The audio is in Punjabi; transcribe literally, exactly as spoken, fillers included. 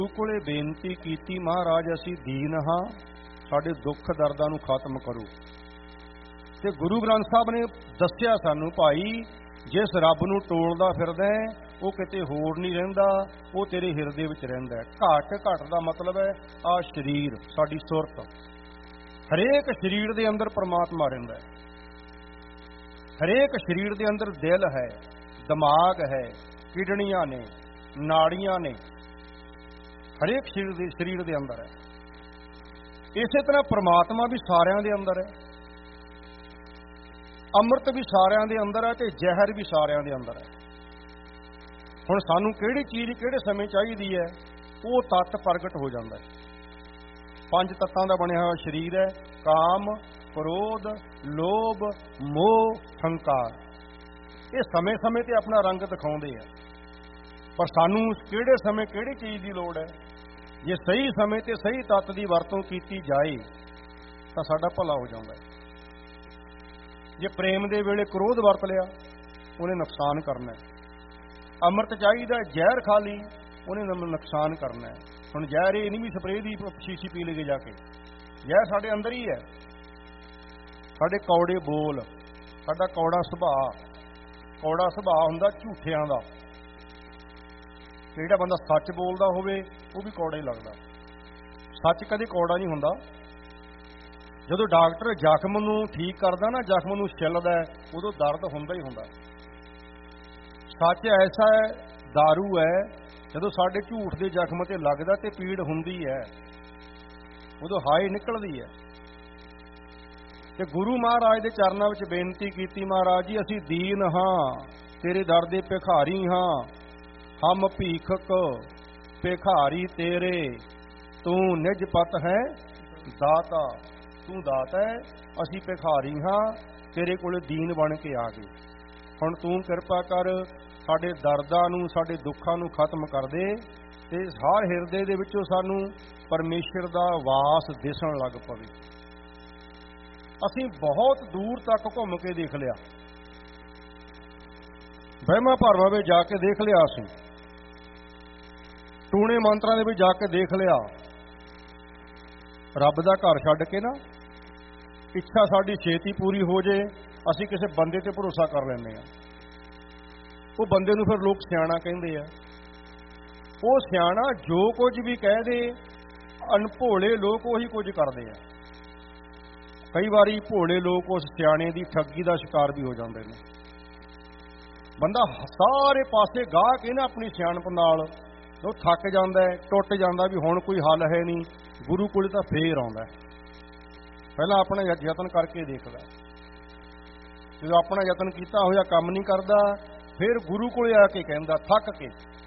ਗੁਰੂ ਕੋਲੇ ਬੇਨਤੀ ਕੀਤੀ, ਮਹਾਰਾਜ ਅਸੀਂ ਦੀਨ ਹਾਂ, ਸਾਡੇ ਦੁੱਖ ਦਰਦਾਂ ਨੂੰ ਖਤਮ ਕਰੋ। ਤੇ ਗੁਰੂ ਗ੍ਰੰਥ ਸਾਹਿਬ ਨੇ ਦੱਸਿਆ ਸਾਨੂੰ, ਭਾਈ ਜਿਸ ਰੱਬ ਨੂੰ ਟੋਲਦਾ ਫਿਰਦਾ ਉਹ ਕਿਤੇ ਹੋਰ ਨਹੀਂ ਰਹਿੰਦਾ, ਉਹ ਤੇਰੇ ਹਿਰਦੇ ਵਿੱਚ ਰਹਿੰਦਾ। ਘਟ ਘਟ ਦਾ ਮਤਲਬ ਹੈ ਆ ਸਰੀਰ, ਸਾਡੀ ਸੁਰਤ। ਹਰੇਕ ਸਰੀਰ ਦੇ ਅੰਦਰ ਪਰਮਾਤਮਾ ਰਹਿੰਦਾ ਹੈ। ਹਰੇਕ ਸਰੀਰ ਦੇ ਅੰਦਰ ਦਿਲ ਹੈ, ਦਿਮਾਗ ਹੈ, ਕਿਡਨੀਆਂ ਨੇ, ਨਾੜੀਆਂ ਨੇ, ਹਰੇਕ ਸਰੀਰ ਦੇ ਸਰੀਰ ਦੇ ਅੰਦਰ ਹੈ। ਇਸੇ ਤਰ੍ਹਾਂ ਪਰਮਾਤਮਾ ਵੀ ਸਾਰਿਆਂ ਦੇ ਅੰਦਰ ਹੈ, ਅੰਮ੍ਰਿਤ ਵੀ ਸਾਰਿਆਂ ਦੇ ਅੰਦਰ ਹੈ ਤੇ ਜ਼ਹਿਰ ਵੀ ਸਾਰਿਆਂ ਦੇ ਅੰਦਰ ਹੈ। ਹੁਣ ਸਾਨੂੰ ਕਿਹੜੀ ਚੀਜ਼ ਕਿਹੜੇ ਸਮੇਂ ਚਾਹੀਦੀ ਹੈ, ਉਹ ਤੱਤ ਪ੍ਰਗਟ ਹੋ ਜਾਂਦਾ ਹੈ। ਪੰਜ ਤੱਤਾਂ ਦਾ ਬਣਿਆ ਹੋਇਆ ਸਰੀਰ ਹੈ, ਕਾਮ, ਕ੍ਰੋਧ, ਲੋਭ, ਮੋਹ, ਹੰਕਾਰ। ਇਹ ਸਮੇਂ ਸਮੇਂ ਤੇ ਆਪਣਾ ਰੰਗ ਦਿਖਾਉਂਦੇ ਆ, ਪਰ ਸਾਨੂੰ ਕਿਹੜੇ ਸਮੇਂ ਕਿਹੜੀ ਚੀਜ਼ ਦੀ ਲੋੜ ਹੈ। ਜੇ ਸਹੀ ਸਮੇਂ ਤੇ ਸਹੀ ਤੱਤ ਦੀ ਵਰਤੋਂ ਕੀਤੀ ਜਾਏ ਤਾਂ ਸਾਡਾ ਭਲਾ ਹੋ ਜਾਂਦਾ ਹੈ। ਜੇ ਪ੍ਰੇਮ ਦੇ ਵੇਲੇ ਕ੍ਰੋਧ ਵਰਤ ਲਿਆ, ਉਹਨੇ ਨੁਕਸਾਨ ਕਰਨਾ ਹੈ। ਅੰਮ੍ਰਿਤ ਚਾਹੀਦਾ, ਜ਼ਹਿਰ ਖਾ ਲਈ, ਉਹਨੇ ਨੁਕਸਾਨ ਕਰਨਾ ਹੈ। ਹੁਣ ਜ਼ਹਿਰ ਇਹ ਨਹੀਂ ਵੀ ਸਪਰੇਅ ਦੀ ਸ਼ੀਸ਼ੀ ਪੀ ਲਈਏ ਜਾ ਕੇ, ਜ਼ਹਿਰ ਸਾਡੇ ਅੰਦਰ ਹੀ ਹੈ। ਸਾਡੇ ਕੌੜੇ ਬੋਲ, ਸਾਡਾ ਕੌੜਾ ਸੁਭਾਅ। ਕੌੜਾ ਸੁਭਾਅ ਹੁੰਦਾ ਝੂਠਿਆਂ ਦਾ। ਜਿਹੜਾ ਬੰਦਾ ਸੱਚ ਬੋਲਦਾ ਹੋਵੇ ਉਹ ਵੀ ਕੌੜਾ ਹੀ ਲੱਗਦਾ। ਸੱਚ ਕਦੇ ਕੌੜਾ ਨਹੀਂ ਹੁੰਦਾ। ਜਦੋਂ ਡਾਕਟਰ ਜ਼ਖਮ ਨੂੰ ਠੀਕ ਕਰਦਾ ਨਾ, ਜ਼ਖਮ ਨੂੰ ਛਿੱਲਦਾ, ਉਦੋਂ ਦਰਦ ਹੁੰਦਾ ਹੀ ਹੁੰਦਾ। ਸੱਚ ਐਸਾ ਹੈ, ਦਾਰੂ ਹੈ, ਜਦੋਂ ਸਾਡੇ ਝੂਠ ਦੇ ਜ਼ਖਮ ਤੇ ਲੱਗਦਾ ਤੇ ਪੀੜ ਹੁੰਦੀ ਹੈ, ਉਦੋਂ ਹਾਏ ਨਿਕਲਦੀ ਹੈ। ਤੇ ਗੁਰੂ ਮਹਾਰਾਜ ਦੇ ਚਰਨਾਂ ਵਿੱਚ ਬੇਨਤੀ ਕੀਤੀ, ਮਹਾਰਾਜ ਜੀ ਅਸੀਂ ਦੀਨ ਹਾਂ, ਤੇਰੇ ਦਰ ਦੇ ਭਿਖਾਰੀ ਹਾਂ। ਹਮ ਭੀਖਕ ਭਿਖਾਰੀ ਤੇਰੇ, ਤੂੰ ਨਿਜ ਪਤ ਹੈ ਦਾਤਾ। ਤੂੰ ਦਾਤਾ ਹੈ, ਅਸੀਂ ਭਿਖਾਰੀ ਹਾਂ, ਤੇਰੇ ਕੋਲ ਦੀਨ ਬਣ ਕੇ ਆ ਗਏ। ਹੁਣ ਤੂੰ ਕਿਰਪਾ ਕਰ, ਸਾਡੇ ਦਰਦਾਂ ਨੂੰ, ਸਾਡੇ ਦੁੱਖਾਂ ਨੂੰ ਖਤਮ ਕਰ ਦੇ ਤੇ ਹਰ ਹਿਰਦੇ ਦੇ ਵਿੱਚੋਂ ਸਾਨੂੰ ਪਰਮੇਸ਼ਰ ਦਾ ਵਾਸ ਦਿਸਣ ਲੱਗ ਪਵੇ। ਅਸੀਂ ਬਹੁਤ ਦੂਰ ਤੱਕ ਘੁੰਮ ਕੇ ਦੇਖ ਲਿਆ, ਵਹਿਮਾਂ ਭਰਮਾਂ ਵਿੱਚ ਜਾ ਕੇ ਦੇਖ ਲਿਆ, ਅਸੀਂ ਟੂਣੇ ਮੰਤਰਾਂ ਦੇ ਵਿੱਚ ਜਾ ਕੇ ਦੇਖ ਲਿਆ। ਰੱਬ ਦਾ ਘਰ ਛੱਡ ਕੇ ਨਾ, ਇੱਛਾ ਸਾਡੀ ਛੇਤੀ ਪੂਰੀ ਹੋ ਜੇ, ਅਸੀਂ ਕਿਸੇ ਬੰਦੇ ਤੇ ਭਰੋਸਾ ਕਰ ਲੈਂਦੇ ਹਾਂ। ਉਹ ਬੰਦੇ ਨੂੰ ਫਿਰ ਲੋਕ ਸਿਆਣਾ ਕਹਿੰਦੇ ਆ। ਉਹ ਸਿਆਣਾ ਜੋ ਕੁਝ ਵੀ ਕਹਿ ਦੇ, ਅਣਭੋਲੇ ਲੋਕ ਉਹੀ ਕੁਝ ਕਰਦੇ ਆ। ਕਈ ਵਾਰੀ ਭੋਲੇ ਲੋਕ ਉਸ ਸਿਆਣੇ ਦੀ ਠੱਗੀ ਦਾ ਸ਼ਿਕਾਰ ਵੀ ਹੋ ਜਾਂਦੇ ਨੇ। ਬੰਦਾ ਸਾਰੇ ਪਾਸੇ ਗਾਹ ਕੇ ਨਾ ਆਪਣੀ ਸਿਆਣਪ ਨਾਲ ਉਹ ਥੱਕ ਜਾਂਦਾ, ਟੁੱਟ ਜਾਂਦਾ ਵੀ ਹੁਣ ਕੋਈ ਹੱਲ ਹੈ ਨਹੀਂ, ਗੁਰੂ ਕੋਲ ਤਾਂ ਫੇਰ ਆਉਂਦਾ। ਪਹਿਲਾਂ ਆਪਣਾ ਯਤਨ ਕਰਕੇ ਦੇਖਦਾ, ਜਦੋਂ ਆਪਣਾ ਯਤਨ ਕੀਤਾ ਹੋਇਆ ਕੰਮ ਨਹੀਂ ਕਰਦਾ, ਫਿਰ ਗੁਰੂ ਕੋਲੇ ਆ ਕੇ ਕਹਿੰਦਾ ਥੱਕ ਕੇ,